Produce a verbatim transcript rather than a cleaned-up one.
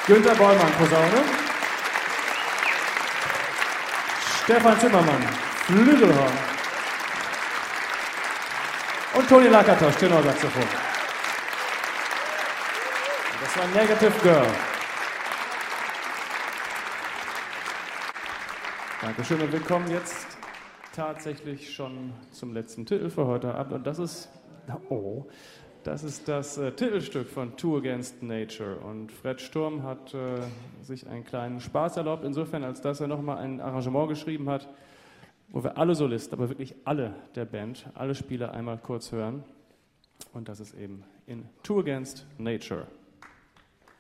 Günter Bollmann, Posaune. Stefan Zimmermann, Flügelhorn. Und Toni Lakatosch, Tenorsaxophon. Das war Negative Girl. Dankeschön und wir kommen jetzt tatsächlich schon zum letzten Titel für heute Abend. Und das ist, oh, das ist das äh, Titelstück von Two Against Nature. Und Fred Sturm hat äh, sich einen kleinen Spaß erlaubt, insofern, als dass er nochmal ein Arrangement geschrieben hat, wo wir alle Solisten, aber wirklich alle der Band, alle Spieler einmal kurz hören. Und das ist eben in Two Against Nature.